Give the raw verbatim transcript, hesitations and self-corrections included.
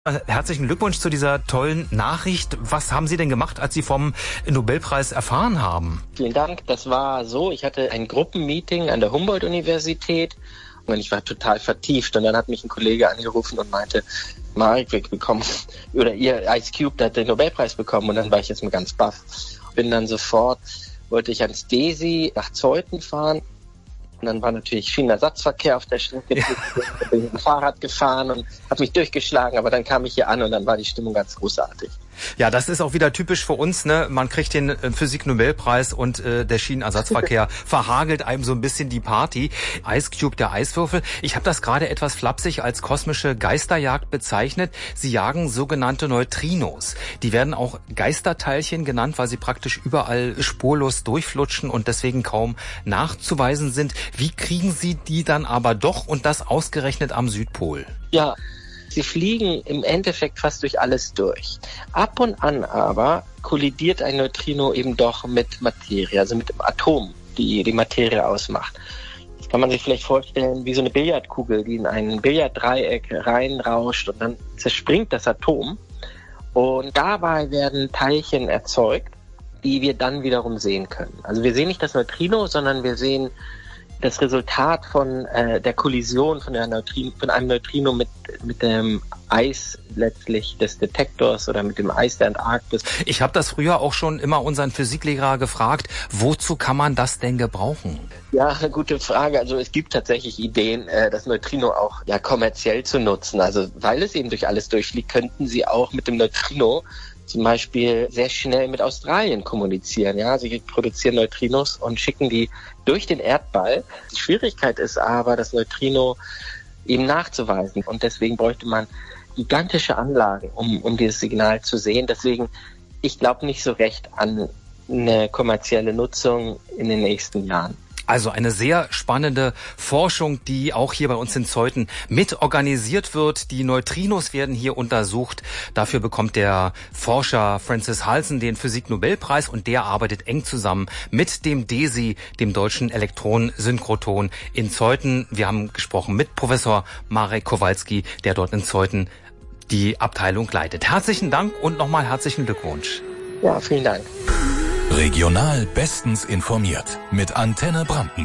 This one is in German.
Herzlichen Glückwunsch zu dieser tollen Nachricht. Was haben Sie denn gemacht, als Sie vom Nobelpreis erfahren haben? Vielen Dank. Das war so, ich hatte ein Gruppenmeeting an der Humboldt-Universität und ich war total vertieft. Und dann hat mich ein Kollege angerufen und meinte, Marek, wir bekommen, oder ihr, Ice Cube, hat den Nobelpreis bekommen. Und dann war ich jetzt mal ganz baff. Bin dann sofort, wollte ich ans DESY nach Zeuthen fahren. Und dann war natürlich Schienenersatzverkehr auf der Strecke. Ja. Ich bin mit dem Fahrrad gefahren und habe mich durchgeschlagen. Aber dann kam ich hier an und dann war die Stimmung ganz großartig. Ja, das ist auch wieder typisch für uns, ne? Man kriegt den Physik-Nobelpreis und äh, der Schienenersatzverkehr verhagelt einem so ein bisschen die Party. Ice Cube, der Eiswürfel. Ich habe das gerade etwas flapsig als kosmische Geisterjagd bezeichnet. Sie jagen sogenannte Neutrinos. Die werden auch Geisterteilchen genannt, weil sie praktisch überall spurlos durchflutschen und deswegen kaum nachzuweisen sind. Wie kriegen Sie die dann aber doch und das ausgerechnet am Südpol? Ja, sie fliegen im Endeffekt fast durch alles durch. Ab und an aber kollidiert ein Neutrino eben doch mit Materie, also mit dem Atom, die die Materie ausmacht. Das kann man sich vielleicht vorstellen wie so eine Billardkugel, die in ein Billarddreieck reinrauscht und dann zerspringt das Atom. Und dabei werden Teilchen erzeugt, die wir dann wiederum sehen können. Also wir sehen nicht das Neutrino, sondern wir sehen das Resultat von äh, der Kollision von, der Neutrino, von einem Neutrino mit, mit dem Eis letztlich des Detektors oder mit dem Eis der Antarktis. Ich habe das früher auch schon immer unseren Physiklehrer gefragt, wozu kann man das denn gebrauchen? Ja, eine gute Frage. Also es gibt tatsächlich Ideen, äh, das Neutrino auch ja kommerziell zu nutzen. Also weil es eben durch alles durchfliegt, könnten Sie auch mit dem Neutrino zum Beispiel sehr schnell mit Australien kommunizieren. Ja, sie produzieren Neutrinos und schicken die durch den Erdball. Die Schwierigkeit ist aber, das Neutrino eben nachzuweisen. Und deswegen bräuchte man gigantische Anlagen, um, um dieses Signal zu sehen. Deswegen, ich glaube nicht so recht an eine kommerzielle Nutzung in den nächsten Jahren. Also eine sehr spannende Forschung, die auch hier bei uns in Zeuthen mit organisiert wird. Die Neutrinos werden hier untersucht. Dafür bekommt der Forscher Francis Halsen den Physik-Nobelpreis und der arbeitet eng zusammen mit dem DESY, dem Deutschen Elektronensynchroton in Zeuthen. Wir haben gesprochen mit Professor Marek Kowalski, der dort in Zeuthen die Abteilung leitet. Herzlichen Dank und nochmal herzlichen Glückwunsch. Ja, vielen Dank. Regional bestens informiert mit Antenne Brandenburg.